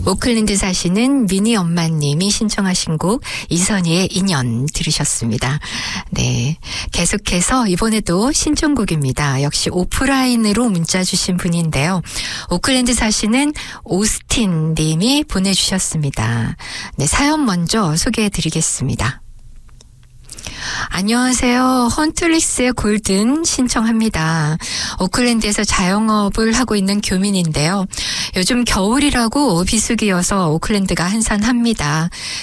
오클랜드 사시는 미니 엄마님이 신청하신 곡 이선희의 인연 들으셨습니다. 네, 계속해서 이번에도 신청곡입니다. 역시 오프라인으로 문자 주신 분인데요. 오클랜드 사시는 오스틴 님이 보내주셨습니다. 네, 사연 먼저 소개해드리겠습니다. 안녕하세요. 헌트릭스의 골든 신청합니다. 오클랜드에서 자영업을 하고 있는 교민인데요. 요즘 겨울이라고 비수기여서 오클랜드가 한산합니다.